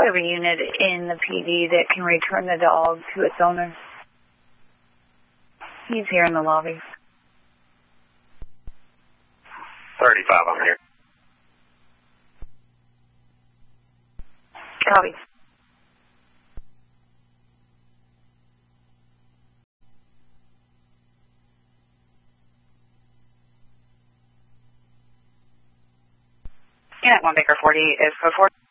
we have a unit in the PD that can return the dog to its owner. He's here in the lobby. 35, I'm here. Copy. Unit 1 Baker 48 is code 4.